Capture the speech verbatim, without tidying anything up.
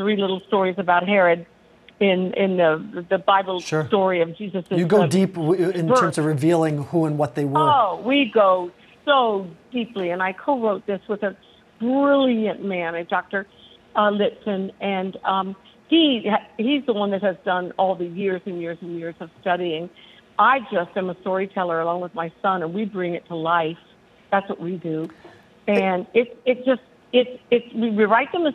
three little stories about Herod in in the the Bible Sure. story of Jesus. You go deep w- in birth. terms of revealing who and what they were. Oh, we go so deeply, and I co-wrote this with a brilliant man, a Doctor Uh, Litson, and um, he he's the one that has done all the years and years and years of studying. I just am a storyteller along with my son, and we bring it to life. That's what we do, and it it just it it we write them as